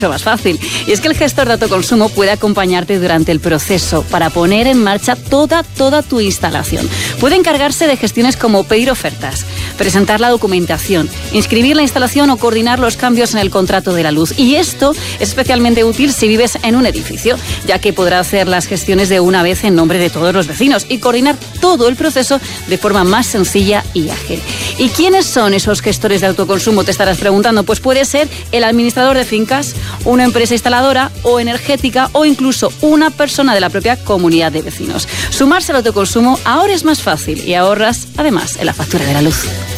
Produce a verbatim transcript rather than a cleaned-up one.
más fácil. Y es que el gestor de autoconsumo puede acompañarte durante el proceso para poner en marcha toda, toda tu instalación. Puede encargarse de gestiones como pedir ofertas, presentar la documentación, inscribir la instalación o coordinar los cambios en el contrato de la luz. Y esto es especialmente útil si vives en un edificio, ya que podrá hacer las gestiones de una vez en nombre de todos los vecinos y coordinar todo el proceso de forma más sencilla y ágil. ¿Y quiénes son esos gestores de autoconsumo? Te estarás preguntando. Pues puede ser el administrador de fincas, una empresa instaladora o energética o incluso una persona de la propia comunidad de vecinos. Sumarse al autoconsumo ahora es más fácil y ahorras además en la factura de la luz.